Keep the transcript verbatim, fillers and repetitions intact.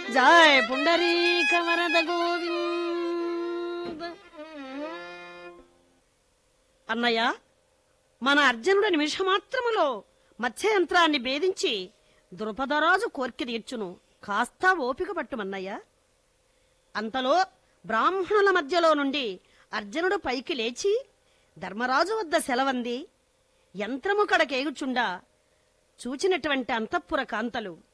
జయ పుండరీక వరద గోవింద. అన్నయ్య, మన అర్జునుడు నిమిషమాత్రములో మత్స్యయంత్రాన్ని భేదించి ద్రుపదరాజు కోర్కె తీర్చును. కాస్త ఓపిక పట్టుమన్నయ్య. అంతలో బ్రాహ్మణుల మధ్యలో నుండి అర్జునుడు పైకి లేచి ధర్మరాజు వద్ద సెలవంది. యంత్రము కడకేగుచుండా చూచినటువంటి అంతఃపుర కాంతలు